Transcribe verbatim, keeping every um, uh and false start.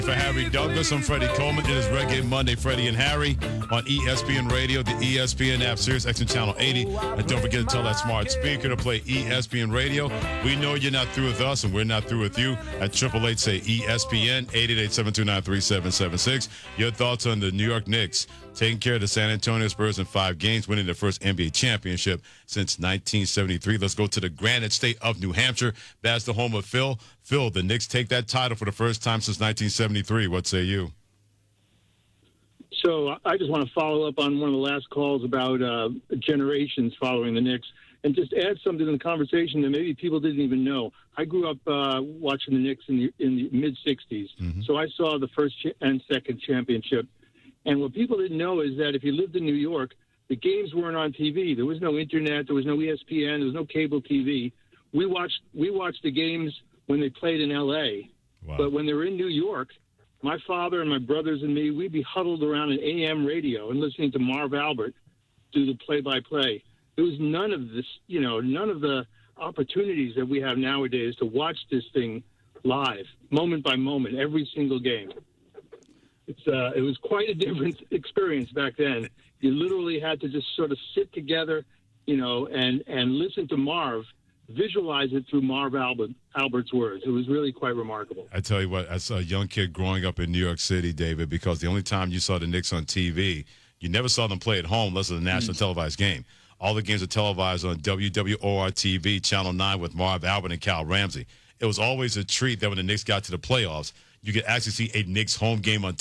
For Harry Douglas, I'm Freddie Coleman. It is Reggae Monday, Freddie and Harry on E S P N Radio, the E S P N app, Sirius X M Channel eighty. And don't forget to tell that smart speaker to play E S P N Radio. We know you're not through with us, and we're not through with you. At triple eight say E S P N, eight eight eight, seven two nine, three seven seven six. Your thoughts on the New York Knicks taking care of the San Antonio Spurs in five games, winning their first N B A championship since nineteen seventy-three. Let's go to the Granite State of New Hampshire. That's the home of Phil. Phil, the Knicks take that title for the first time since nineteen seventy-three. What say you? So I just want to follow up on one of the last calls about uh, generations following the Knicks and just add something to the conversation that maybe people didn't even know. I grew up uh, watching the Knicks in the, in the mid-sixties, mm-hmm. so I saw the first and second championship. And what people didn't know is that if you lived in New York, the games weren't on T V. There was no internet. There was no E S P N. There was no cable T V. We watched we watched the games when they played in L A. Wow. But when they were in New York, my father and my brothers and me, we'd be huddled around an A M radio and listening to Marv Albert do the play-by-play. There was none of this, you know, none of the opportunities that we have nowadays to watch this thing live, moment by moment, every single game. It's uh, it was quite a different experience back then. You literally had to just sort of sit together, you know, and, and listen to Marv, visualize it through Marv Albert, Albert's words. It was really quite remarkable. I tell you what, as a young kid growing up in New York City, David, because the only time you saw the Knicks on T V, you never saw them play at home unless it was a national mm. televised game. All the games are televised on W W O R T V, Channel nine with Marv Albert and Cal Ramsey. It was always a treat that when the Knicks got to the playoffs, you could actually see a Knicks home game on